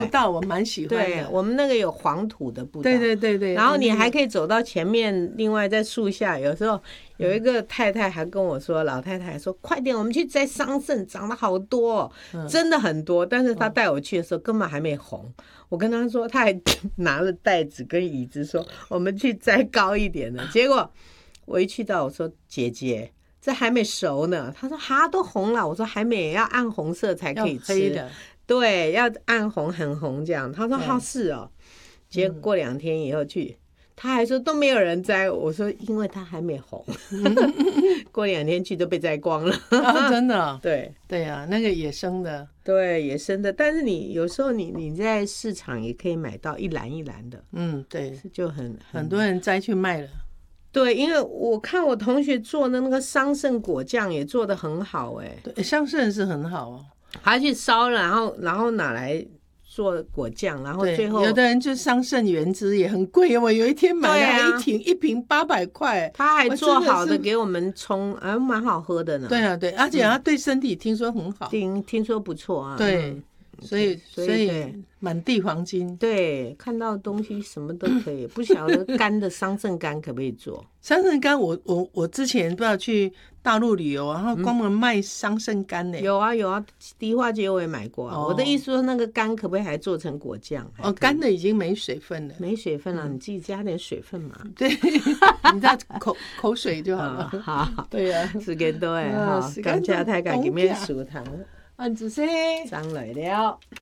步道我蛮喜欢对， 的。 我们那个有黄土的步道， 对对对对， 然后你还可以走到前面，另外在树下，有时候有一个太太还跟我说，老太太说快点，我们去摘桑葚，长得好多哦，真的很多。但是她带我去的时候根本还没红。我跟她说，她还拿了袋子跟椅子说，我们去摘高一点的。结果我一去到，我说姐姐，这还没熟呢。她说哈，都红了。我说还没，要暗红色才可以吃。 黑的， 对，要暗红很红这样。她说好是哦。结果过2天以后去，他还说都没有人摘。我说因为他还没红。过2天去都被摘光了。 真的。 对对啊，那个野生的， 对，野生的。但是你有时候你在市场也可以买到一篮一篮的， 对， 就很多人摘去卖了。 对，因为我看我同学做的那个桑葚果酱也做得很好对，桑葚是很好哦， 还去烧了，然后拿来做果酱，然后最后有的人就桑葚原汁也很贵，我有一天买了一瓶800块， 他还做好的给我们冲，蛮好喝的呢。 对啊对，而且它对身体听说很好， 听说不错啊。 对，所以满地黄金。 对，看到东西什么都可以，不晓得干的桑葚干可不可以做？ 桑葚干我之前不知道去大陆旅游，然后光门卖桑葚干呢。 有啊有啊，迪化街我也买过啊。我的意思说那个干可不可以还做成果酱？ 干的已经没水分了。 没水分了，你自己加点水分嘛。 对，你知道口水就好了。 好， 对啊， 時間到誒，感謝大家今日收聽， 安子生， 上來了。